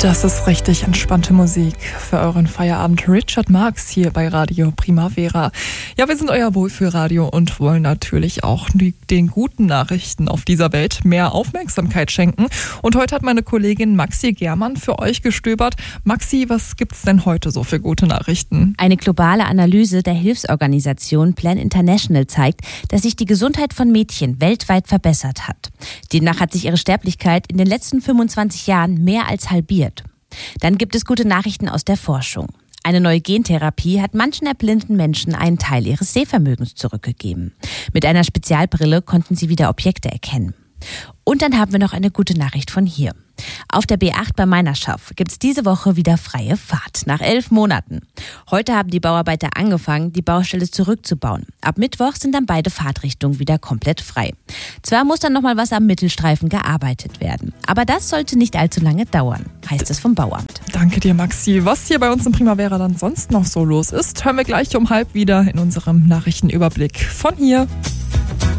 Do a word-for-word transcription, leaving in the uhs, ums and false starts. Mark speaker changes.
Speaker 1: Das ist richtig entspannte Musik für euren Feierabend. Richard Marx hier bei Radio Primavera. Ja, wir sind euer Wohlfühlradio und wollen natürlich auch den guten Nachrichten auf dieser Welt mehr Aufmerksamkeit schenken. Und heute hat meine Kollegin Maxi Germann für euch gestöbert. Maxi, was gibt's denn heute so für gute Nachrichten?
Speaker 2: Eine globale Analyse der Hilfsorganisation Plan International zeigt, dass sich die Gesundheit von Mädchen weltweit verbessert hat. Demnach hat sich ihre Sterblichkeit in den letzten fünfundzwanzig Jahren mehr als halbiert. Dann gibt es gute Nachrichten aus der Forschung. Eine neue Gentherapie hat manchen erblinden Menschen einen Teil ihres Sehvermögens zurückgegeben. Mit einer Spezialbrille konnten sie wieder Objekte erkennen. Und dann haben wir noch eine gute Nachricht von hier. Auf der B acht bei Meinerschaft gibt es diese Woche wieder freie Fahrt, nach elf Monaten. Heute haben die Bauarbeiter angefangen, die Baustelle zurückzubauen. Ab Mittwoch sind dann beide Fahrtrichtungen wieder komplett frei. Zwar muss dann nochmal was am Mittelstreifen gearbeitet werden, aber das sollte nicht allzu lange dauern, heißt es vom Bauamt.
Speaker 1: Danke dir, Maxi. Was hier bei uns im Primavera dann sonst noch so los ist, hören wir gleich um halb wieder in unserem Nachrichtenüberblick von hier.